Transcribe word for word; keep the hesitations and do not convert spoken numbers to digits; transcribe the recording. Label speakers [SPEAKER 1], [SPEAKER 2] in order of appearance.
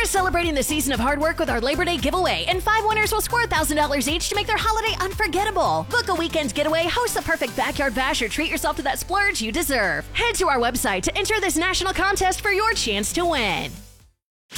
[SPEAKER 1] celebrating the season of hard work with our Labor Day giveaway, and five winners will score one thousand dollars each to make their holiday unforgettable. Book a weekend getaway, host the perfect backyard bash, or treat yourself to that splurge you deserve. Head to our website to enter this national contest for your chance to win.